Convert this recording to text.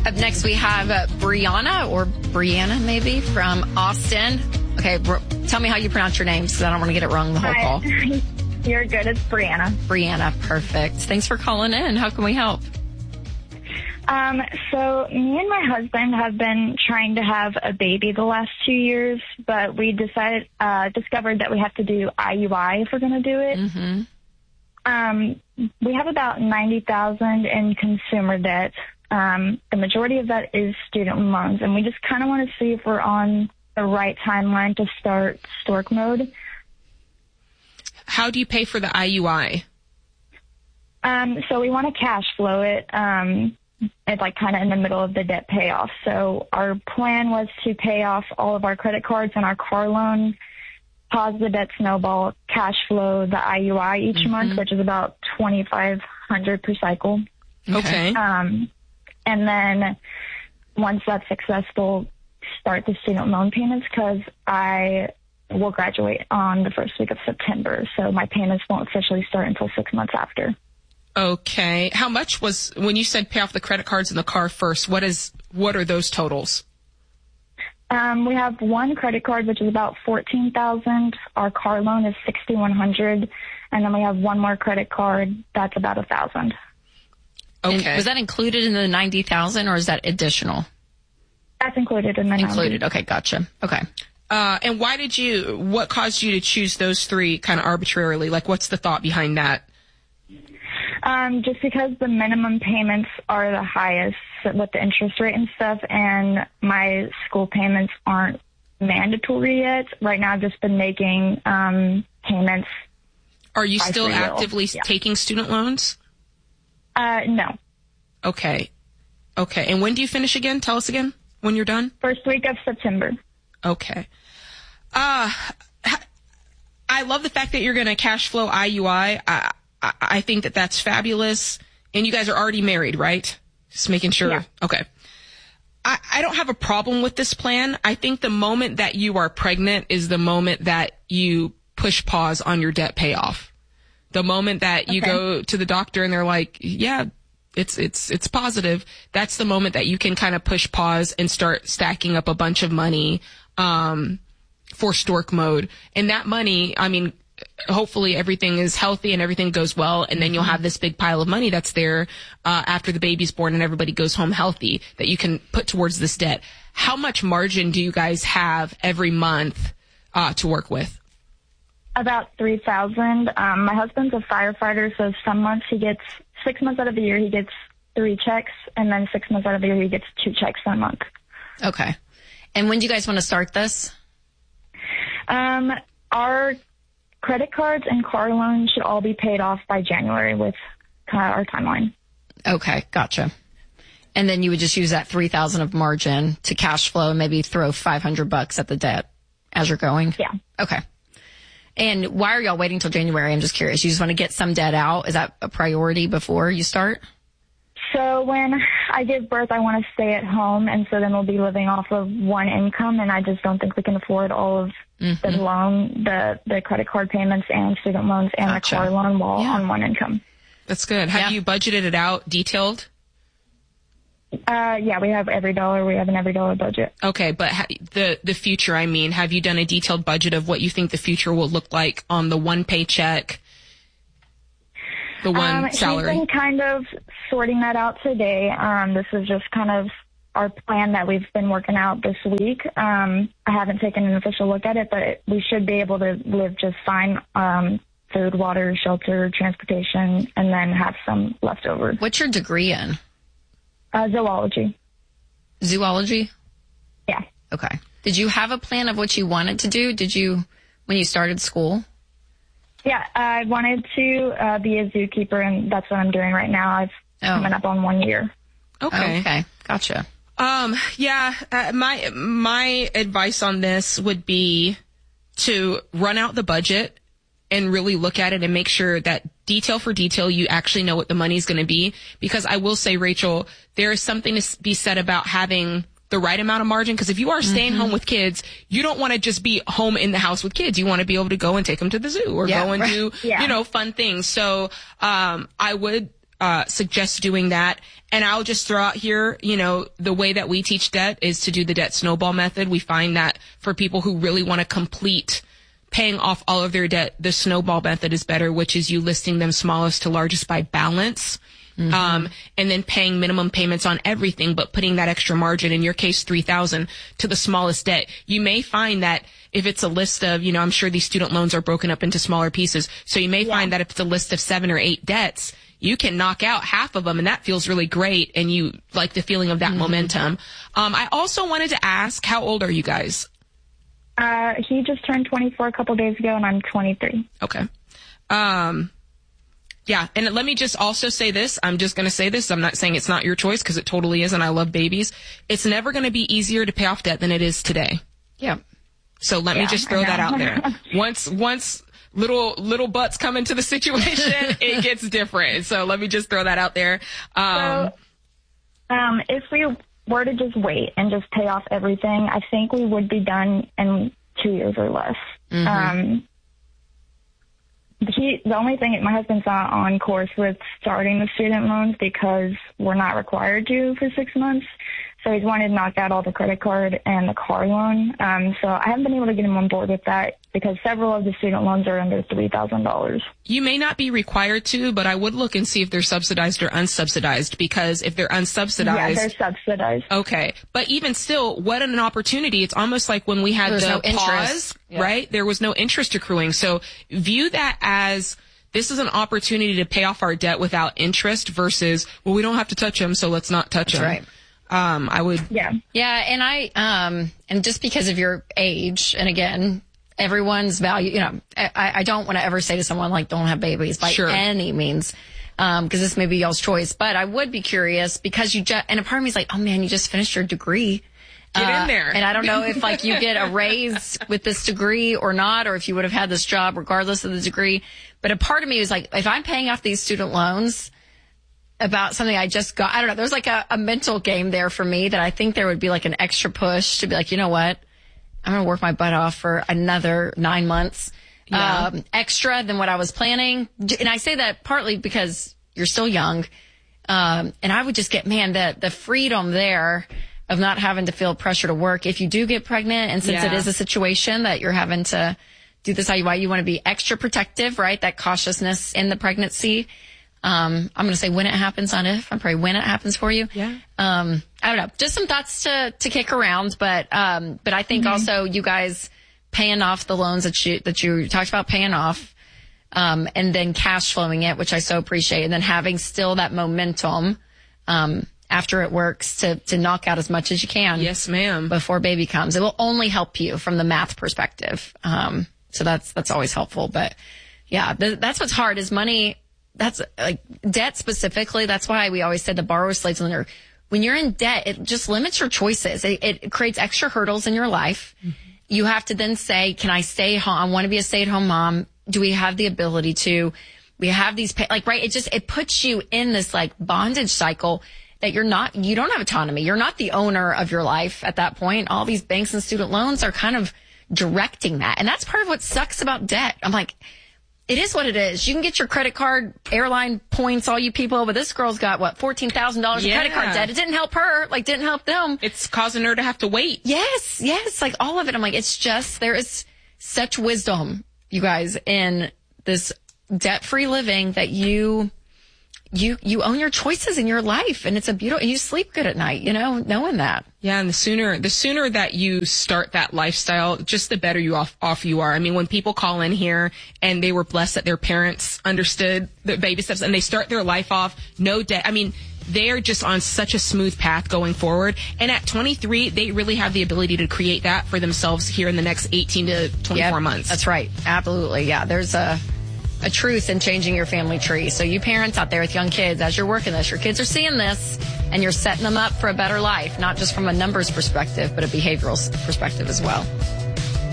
Up next, we have Brianna maybe, from Austin. Okay, tell me how you pronounce your name, because I don't want to get it wrong the whole call. You're good. It's Brianna. Brianna, perfect. Thanks for calling in. How can we help? So me and my husband have been trying to have a baby the last 2 years, but we discovered that we have to do IUI if we're going to do it. Mm-hmm. We have about $90,000 in consumer debt. The majority of that is student loans, and we just kind of want to see if we're on the right timeline to start stork mode. How do you pay for the IUI? So we want to cash flow it. It's like kind of in the middle of the debt payoff. So our plan was to pay off all of our credit cards and our car loan, pause the debt snowball, cash flow the IUI each month, which is about $2,500 per cycle. Okay. And then once that's successful, start the student loan payments, because I will graduate on the first week of September. So my payments won't officially start until 6 months after. Okay. How much was, when you said pay off the credit cards and the car first, what are those totals? We have one credit card, which is about $14,000. Our car loan is $6,100. And then we have one more credit card that's about $1,000. Okay. And was that included in the $90,000, or is that additional? That's included in the Included. Okay. Gotcha. Okay. And what caused you to choose those three kind of arbitrarily? Like, what's the thought behind that? Just because the minimum payments are the highest with the interest rate and stuff, and my school payments aren't mandatory yet. Right now, I've just been making payments. Are you still actively taking student loans? No. Okay. And when do you finish again? Tell us again when you're done. First week of September. Okay. I love the fact that you're going to cash flow IUI. I think that that's fabulous. And you guys are already married, right? Just making sure. Yeah. Okay. I don't have a problem with this plan. I think the moment that you are pregnant is the moment that you push pause on your debt payoff. The moment that you go to the doctor and they're like, yeah, it's positive. That's the moment that you can kind of push pause and start stacking up a bunch of money, for stork mode. And that money, I mean, hopefully everything is healthy and everything goes well, and then you'll have this big pile of money that's there after the baby's born and everybody goes home healthy that you can put towards this debt. How much margin do you guys have every month to work with? About $3,000. My husband's a firefighter, so some months he gets 6 months out of the year he gets 3 checks, and then 6 months out of the year he gets 2 checks a month. Okay. And when do you guys want to start this? Our credit cards and car loans should all be paid off by January with our timeline. Okay, gotcha. And then you would just use that $3,000 of margin to cash flow and maybe throw $500 at the debt as you're going? Yeah. Okay. And why are y'all waiting till January? I'm just curious. You just want to get some debt out? Is that a priority before you start? So when I give birth, I want to stay at home, and so then we'll be living off of one income, and I just don't think we can afford all of the loan, the credit card payments and student loans and the car loan while on one income. That's good. Have you budgeted it out detailed? Yeah, we have every dollar. We have an every dollar budget. Okay, but the future, I mean, have you done a detailed budget of what you think the future will look like on the one paycheck, the one salary? He's been kind of sorting that out today. This is just kind of our plan that we've been working out this week. I haven't taken an official look at it, but we should be able to live just fine. Food, water, shelter, transportation, and then have some left over. What's your degree in? Zoology. Zoology? Yeah. Okay. Did you have a plan of what you wanted to do? Did you, when you started school? Yeah, I wanted to be a zookeeper, and that's what I'm doing right now. I've coming up on 1 year. Okay. Okay. Gotcha. My advice on this would be to run out the budget and really look at it and make sure that detail for detail, you actually know what the money's going to be. Because I will say, Rachel, there is something to be said about having the right amount of margin. Because if you are staying home with kids, you don't want to just be home in the house with kids. You want to be able to go and take them to the zoo or go and do, fun things. So, I would suggest doing that. And I'll just throw out here, you know, the way that we teach debt is to do the debt snowball method. We find that for people who really want to complete paying off all of their debt, the snowball method is better, which is you listing them smallest to largest by balance. And then paying minimum payments on everything, but putting that extra margin, in your case, $3,000 to the smallest debt. You may find that if it's a list of, you know, I'm sure these student loans are broken up into smaller pieces. So you may find that if it's a list of 7 or 8 debts, you can knock out half of them, and that feels really great. And you like the feeling of that momentum. I also wanted to ask, how old are you guys? He just turned 24 a couple days ago, and I'm 23. Okay. Yeah, and let me just also say this. I'm just going to say this. I'm not saying it's not your choice, because it totally is, and I love babies. It's never going to be easier to pay off debt than it is today. Yeah. So let me just throw that out there. Once little butts come into the situation, it gets different. So let me just throw that out there. If we were to just wait and just pay off everything, I think we would be done in 2 years or less. The only thing, my husband's not on course with starting the student loans because we're not required to for 6 months. So he's wanted to knock out all the credit card and the car loan. So I haven't been able to get him on board with that because several of the student loans are under $3,000. You may not be required to, but I would look and see if they're subsidized or unsubsidized, because if they're unsubsidized... Yeah, they're subsidized. Okay. But even still, what an opportunity. It's almost like when we had the pause, right? There was no interest accruing. So view that as... this is an opportunity to pay off our debt without interest versus, well, we don't have to touch them, so let's not touch them. Right. I would. Yeah. And and just because of your age, and again, everyone's value, you know, I don't want to ever say to someone like, don't have babies by any means. Cause this may be y'all's choice, but I would be curious because and a part of me is like, oh man, you just finished your degree. Get in there. And I don't know if like you get a raise with this degree or not, or if you would have had this job regardless of the degree. But a part of me was like, if I'm paying off these student loans about something I just got, I don't know, there's like a mental game there for me that I think there would be like an extra push to be like, you know what? I'm going to work my butt off for another 9 months, extra than what I was planning. And I say that partly because you're still young. And I would just get, the freedom there of not having to feel pressure to work if you do get pregnant. And since it is a situation that you're having to do this you want to be extra protective, right? That cautiousness in the pregnancy. I'm going to say when it happens, not if. I'm probably when it happens for you. Yeah. I don't know. Just some thoughts to kick around, but I think also you guys paying off the loans that you talked about paying off, and then cash flowing it, which I so appreciate, and then having still that momentum, after it works to knock out as much as you can. Yes, ma'am. Before baby comes. It will only help you from the math perspective. So that's always helpful, but yeah, that's what's hard is money. That's like debt specifically. That's why we always said the borrower slaves lender. When you're in debt, it just limits your choices. It creates extra hurdles in your life. You have to then say, can I stay home? I want to be a stay-at-home mom. Do we have the ability to? We have these, right? It puts you in this like bondage cycle that you don't have autonomy. You're not the owner of your life at that point. All these banks and student loans are kind of directing that. And that's part of what sucks about debt. I'm like, it is what it is. You can get your credit card, airline points, all you people, but this girl's got, $14,000 in credit card debt. It didn't help her, didn't help them. It's causing her to have to wait. Yes, like all of it. I'm like, it's just, there is such wisdom, you guys, in this debt-free living that you own your choices in your life, and it's and you sleep good at night, knowing that. Yeah, and the sooner that you start that lifestyle, just the better off you are. I mean, when people call in here and they were blessed that their parents understood the baby steps and they start their life off, no debt. I mean, they're just on such a smooth path going forward. And at 23, they really have the ability to create that for themselves here in the next 18 to 24 months. That's right. Absolutely. Yeah. There's a truth in changing your family tree. So you parents out there with young kids, as you're working this, your kids are seeing this and you're setting them up for a better life, not just from a numbers perspective, but a behavioral perspective as well.